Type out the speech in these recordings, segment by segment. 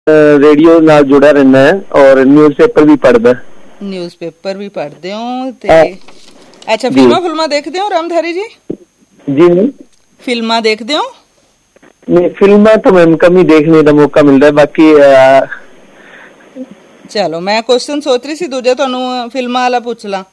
Radio नाल जुड़ा रहना है और न्यूज़पेपर भी पढ़दा। न्यूज़पेपर भी पढ़दे हो ते अच्छा फिल्मा देखदे हो रामधारी जी? जी नहीं, फिल्मा देखदे हो? नहीं, फिल्मा तो मैम कम ही देखने का मौका मिलता है। बाकी चलो मैं क्वेश्चन सोच रही सी दूजा ਤੁਹਾਨੂੰ फिल्मा वाला पूछ ला।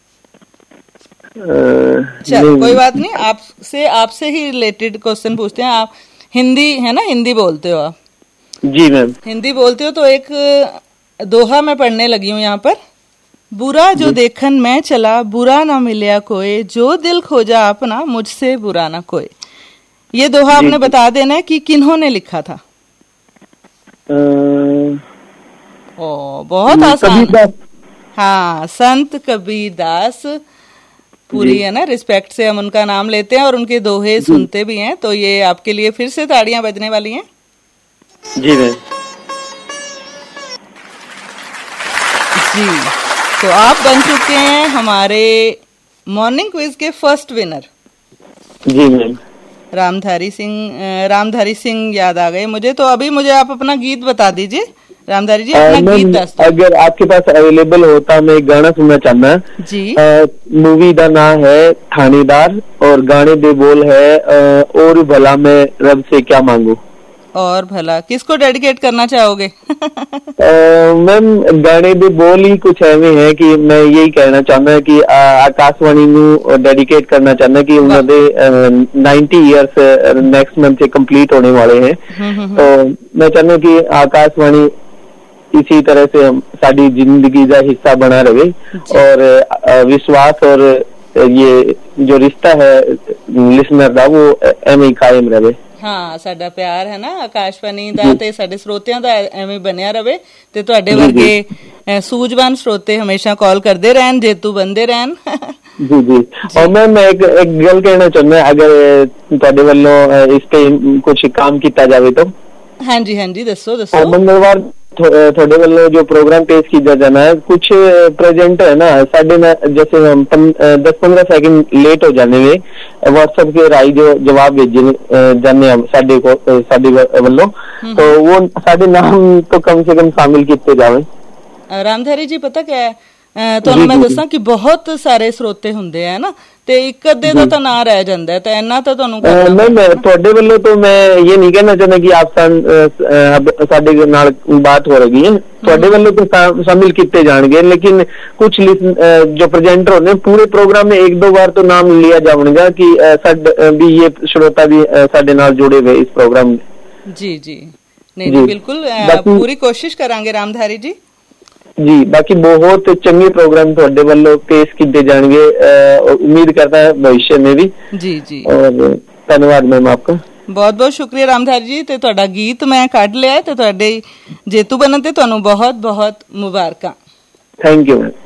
चलो कोई बात नहीं, आपसे ही रिलेटेड क्वेश्चन पूछते हैं। आप हिंदी है ना, हिंदी बोलते हो आप? जी मैम। हिंदी बोलते हो तो एक दोहा मैं पढ़ने लगी हूँ यहाँ पर। बुरा जो देखन मैं चला, बुरा ना मिलिया कोई, जो दिल खोजा अपना, मुझसे बुरा ना कोई। ये दोहा आपने बता देना है कि किन्होंने लिखा था। बहुत आसान। हाँ, संत कबीरदास। पूरी है ना रिस्पेक्ट से हम उनका नाम लेते हैं और उनके दोहे सुनते भी हैं। तो ये आपके लिए फिर से ताड़ियां बजने वाली हैं। जी मैम। जी, तो आप बन चुके हैं हमारे मॉर्निंग क्विज के फर्स्ट विनर। जी मैम। रामधारी सिंह याद आ गए मुझे। तो अभी मुझे आप अपना गीत बता दीजिए रामधारी जी, अपना गीत दस। अगर आपके पास अवेलेबल होता, मैं एक गाना सुनना चाहना जी। मूवी का नाम है थानेदार और गाने दे बोल है और भला मैं रब से क्या मांगू। और भला किसको डेडिकेट करना चाहोगे? मैम गाने दे बोल ही कुछ ऐवे है कि मैं यही कहना चाहना कि आकाशवाणी ਨੂੰ डेडिकेट करना चाहना कि उन्होंने 90 इयर्स नेक्स्ट मंथ से कंप्लीट होने वाले हैं। तो मैं चाहना कि आकाशवाणी इसी तरह से साड़ी जिंदगी का हिस्सा बना रहे और विश्वास और ये जो रिश्ता है लिसनर का वो एवं ही कायम रहे। हाँ, साडा प्यार है ना आकाशवाणी दा ते साडे श्रोतियां दा एवें बनया रहे ते तुहाडे वर्गे सूझवान श्रोते हमेशा कॉल करते रहन, जेतू बनते रहन। जी जी। और मैं एक गल कहना चाहना, अगर तुहाडे वल्लों इस पे कुछ काम किया जाए तो। हाँ जी दसो दसो। मंगलवार थोड़े वालों जो प्रोग्राम पेश किया जाना है, कुछ प्रेजेंट है ना साढ़े में, जैसे हम 10-15 सेकंड लेट हो जाने में व्हाट्सएप के राय जो जवाब भेजे जाने हम साढ़े वालों, तो वो साढ़े नाम तो कम से कम शामिल किए जावे। रामधारी जी पता क्या है, ਤੁਹਾਨੂੰ ਮੈਂ ਦੱਸਾਂ ਕਿ ਬਹੁਤ ਸਾਰੇ ਸਰੋਤੇ ਹੁੰਦੇ ਆ ਨਾ ਤੇ ਇੱਕ ਅੱਧੇ ਦਾ ਤਾਂ ਨਾਂ ਰਹਿ ਜਾਂਦਾ ਤੇ ਇੰਨਾ ਤਾਂ ਤੁਹਾਨੂੰ मैं ਤੁਹਾਡੇ ਵੱਲੋਂ तो मैं ये नहीं कहना चाहता कि आप साडे नाल बात हो रही है, ਤੁਹਾਡੇ ਵੱਲੋਂ तो शामिल किए जाएंगे, लेकिन कुछ जो प्रेजेंटर होने पूरे प्रोग्राम में एक दो बार तो नाम लिया जाएगा कि भी ये श्रोता भी साडे नाल जुड़े हुए इस प्रोग्राम में। जी जी नहीं बिल्कुल पूरी कोशिश करांगे रामधारी जी। जी, बाकी बहुत चंगे प्रोग्राम थोड़े वालों पेश किए जाएंगे, उम्मीद करता है भविष्य में भी। जी जी। और धन्यवाद मैम आपका। बहुत बहुत शुक्रिया रामधारी जी। ते तुहाडा गीत मैं कढ लिया ते तुहाडे जेतू बनन ते तुहानू बहुत बहुत मुबारकां। Thank you ma'am.